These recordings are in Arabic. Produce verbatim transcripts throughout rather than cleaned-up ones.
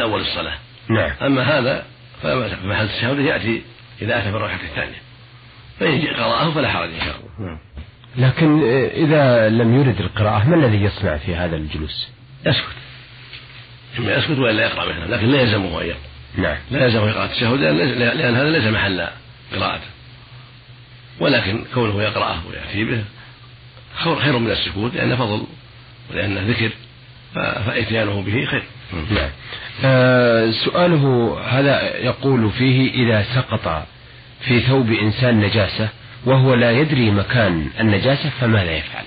من أول الصلاة. نعم. أما هذا فمحل التشهد يأتي إذا أتى في الركعة الثانية فإن قرأه فلا حرج إن شاء الله. نعم. لكن إذا لم يرد القراءة ما الذي يصنع في هذا الجلوس؟ يسكت، إما يسكت وإلا يقرأ مثلا، لكن لا يلزمه أن يقرأ. نعم. لا يلزمه قراءة التشهد لأن هذا ليس محل قراءته، ولكن كونه يقرأه ويأتي به خير من السكوت لأن فضل ولأن ذكر فإتيانه به خير. نعم. آه سؤاله هذا يقول فيه: إذا سقط في ثوب إنسان نجاسة وهو لا يدري مكان النجاسة فماذا يفعل؟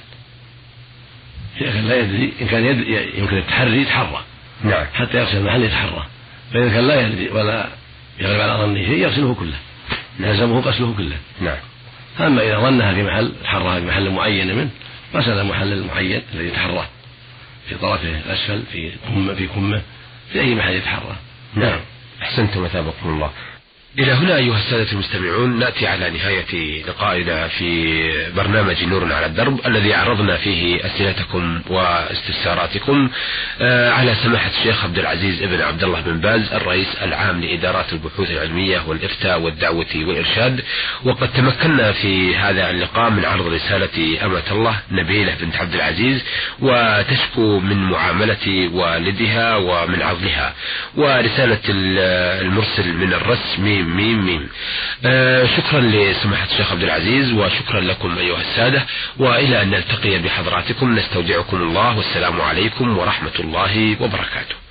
لا يدري، إن كان يدري يمكن التحري يتحرى. نعم. حتى يغسل المحل يتحرى، فإذا كان لا يدري ولا يغلب على ظنه يغسله كله، يلزمه غسله كله. نعم. أما إذا ظنها في محل تحرها في محل معين منه غسل المحل المعين الذي يتحرى في طرفه الأسفل في كمه في كمه في أي محل يتحرى. نعم. أحسنتم وثابكم الله. إلى هنا أيها السادة المستمعون نأتي على نهاية لقائنا في برنامج نور على الدرب الذي عرضنا فيه أسئلتكم واستفساراتكم على سماحة الشيخ عبد العزيز ابن عبد الله بن باز الرئيس العام لإدارات البحوث العلمية والإفتاء والدعوة والإرشاد. وقد تمكنا في هذا اللقاء من عرض رسالة أمة الله نبيلة بنت عبد العزيز وتشكو من معاملة والدها ومن عضلها، ورسالة المرسل من الرس ميم ميم ميم. آه شكرا لسماحة الشيخ عبد العزيز وشكرا لكم أيها السادة، وإلى أن نلتقي بحضراتكم نستودعكم الله والسلام عليكم ورحمة الله وبركاته.